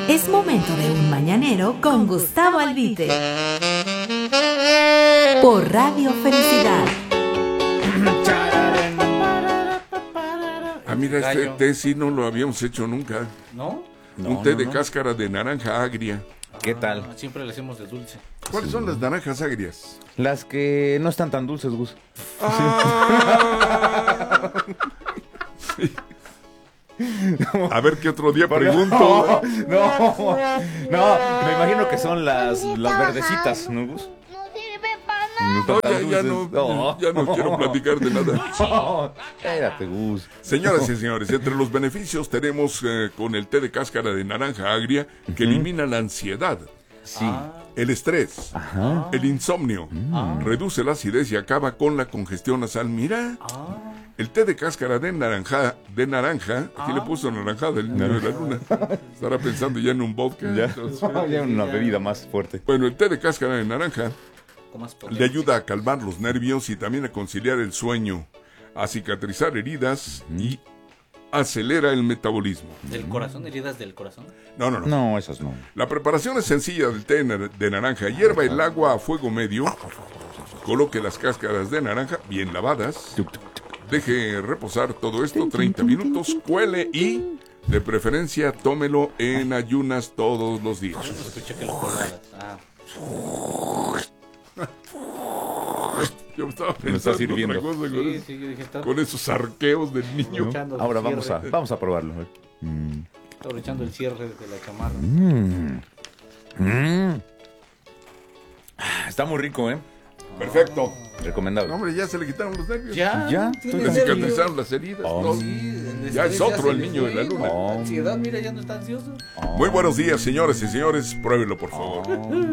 Es momento de un mañanero con Gustavo Albite. Por Radio Felicidad. Ah, mira, este té sí no lo habíamos hecho nunca. ¿No? Un té de cáscara de naranja agria. ¿Qué tal? Siempre le hacemos de dulce. ¿Cuáles son las naranjas agrias? Las que no están tan dulces, Gus. Ah. Sí. A ver qué otro día pregunto. No, me imagino que son las verdecitas, ¿no, Gus? No sirve para No, nada. ya no quiero platicar de nada. No, espérate, Gus. Señoras y señores, entre los beneficios tenemos con el té de cáscara de naranja agria que elimina la ansiedad, Sí. el estrés, el insomnio, reduce la acidez y acaba con la congestión nasal. Mira, el té de cáscara de naranja, aquí le puso naranja del niño de la luna. Estará pensando ya en un vodka. Ya una bebida más fuerte. Bueno, el té de cáscara de naranja Con más le potencia. ayuda a calmar los nervios y también a conciliar el sueño, a cicatrizar heridas y acelera el metabolismo. ¿Del corazón? ¿Heridas del corazón? No. No, esas no. La preparación es sencilla del té de naranja. Hierva el agua a fuego medio, coloque las cáscaras de naranja bien lavadas, deje reposar todo esto 30 minutos, cuele y, de preferencia, tómelo en ayunas todos los días. Escuché que lo coladas. Yo me estaba Me lo está pensando sirviendo. otra cosa Sí, yo dije, está con esos arqueos del niño. aprovechando el Ahora cierre. vamos a probarlo. Está aprovechando el cierre de la chamarra. Está muy rico, ¿eh? Perfecto. Recomendable. Hombre, ya se le quitaron los nervios. Ya, tiene Le nervios. cicatrizaron las heridas. todo. Sí, Ya es otro el niño de la luna. La ansiedad, mira, ya no está ansioso. Muy buenos días, señores y señores. Pruébelo, por favor.